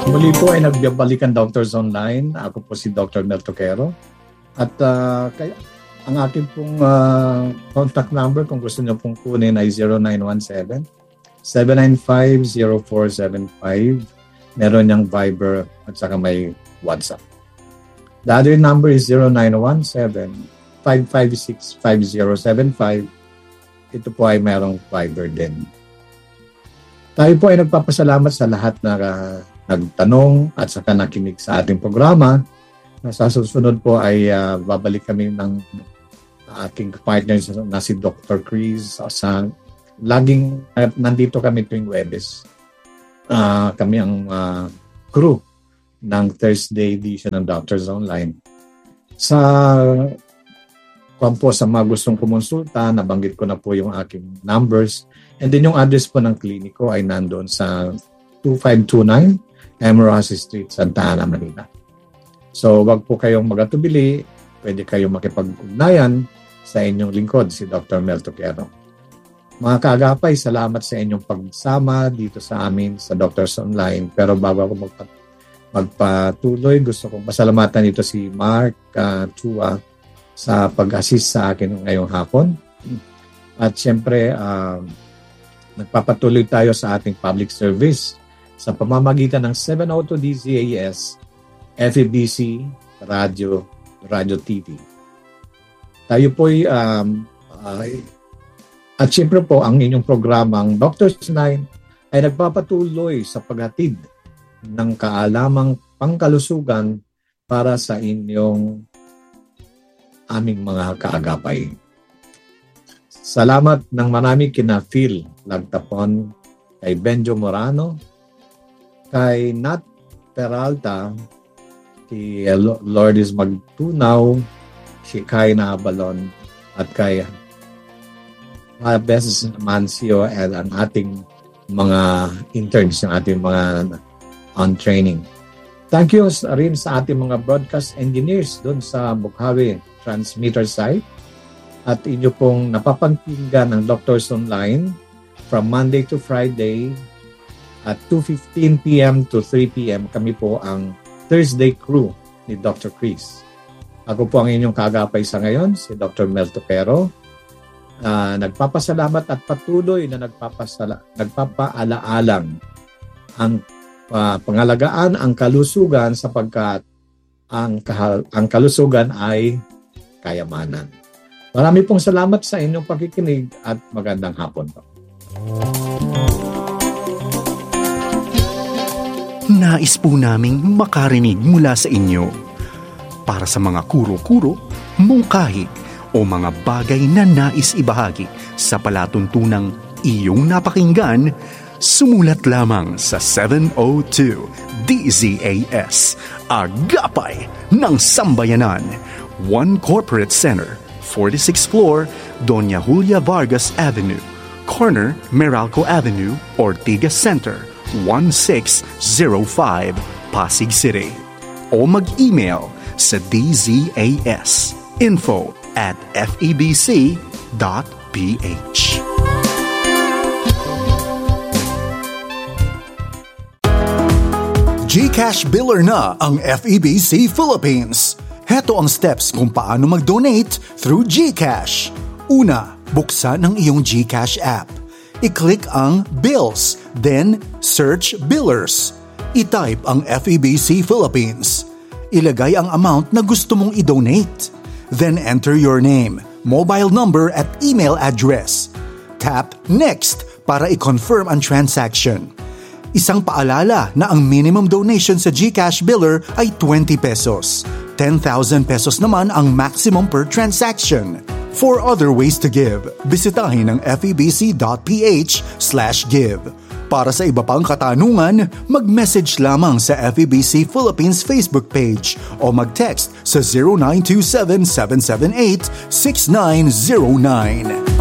Muli po ay nagbabalikan Doctors Online. Ako po si Dr. Mel Toquero. At kaya, ang aking pong contact number kung gusto nyo pong kunin ay 0917-795-0475. Meron niyang Viber at saka may WhatsApp. The other number is 0917-556-5075. Ito po ay merong Viber din. Tayo po ay nagpapasalamat sa lahat na nagtanong at saka nakinig sa ating programa. Sa susunod po ay babalik kami ng aking partner na si Dr. Chris. Laging nandito kami tuwing Huwebes. Kami ang crew ng Thursday edition ng Doctors Online. Sa mga gustong kumonsulta, nabanggit ko na po yung aking numbers. And then yung address po ng kliniko ay nandoon sa 2529 Emerald Street, Santa Ana, Manila. So wag po kayong magatubili. Pwede kayong makipag-ugnayan sa inyong lingkod, si Dr. Mel Toquero. Mga kaagapay, salamat sa inyong pagsama dito sa amin sa Doctors Online. Pero bago ako magpatuloy, gusto kong pasalamatan dito si Mark Chua sa pag-assist sa akin ngayong hapon. At siyempre, nagpapatuloy tayo sa ating public service sa pamamagitan ng 702 DZAS, FEBC, Radio TV. Tayo po'y at siyempre po ang inyong programang Doctors 9 ay nagpapatuloy sa paghatid ng kaalamang pangkalusugan para sa aming mga kaagapay. Salamat ng marami kina Phil Lagtapon, kay Benjo Morano, kay Nat Peralta, kay Lourdes Magtunaw, si Kai Naabalon, at kay Bes Mancio at ang ating mga interns, yung ating mga on training. Thank you rin sa ating mga broadcast engineers doon sa Bukhawe transmitter site. At inyo pong napapakinggan ng Doctors Online from Monday to Friday at 2:15 p.m. to 3 p.m. Kami po ang Thursday crew ni Dr. Chris. Ako po ang inyong kaagapay sa ngayon, si Dr. Mel Toquero. Nagpapasalamat at patuloy na nagpapaalaalang ang pangalagaan ang kalusugan sapagkat ang kalusugan ay kayamanan. Marami pong salamat sa inyong pakikinig at magandang hapon po. Nais po naming makarinig mula sa inyo. Para sa mga kuro-kuro, mungkahi o mga bagay na nais ibahagi sa palatuntunang iyong napakinggan, sumulat lamang sa 702 DZAS, Agapay ng Sambayanan, 1 Corporate Center, 46th floor, Doña Julia Vargas Avenue, corner Meralco Avenue, Ortigas Center, 1605, Pasig City. O mag-email sa dzas info@febc.ph. GCash Biller na ang FEBC Philippines. Heto ang steps kung paano mag-donate through GCash. Una, buksan ang iyong GCash app. I-click ang Bills, then search Billers. I-type ang FEBC Philippines. Ilagay ang amount na gusto mong i-donate. Then enter your name, mobile number at email address. Tap Next para i-confirm ang transaction. Isang paalala na ang minimum donation sa GCash Biller ay 20 pesos. 10,000 pesos naman ang maximum per transaction. For other ways to give, bisitahin ang febc.ph/give. Para sa iba pang katanungan, mag-message lamang sa FEBC Philippines Facebook page o mag-text sa 0927-778-6909.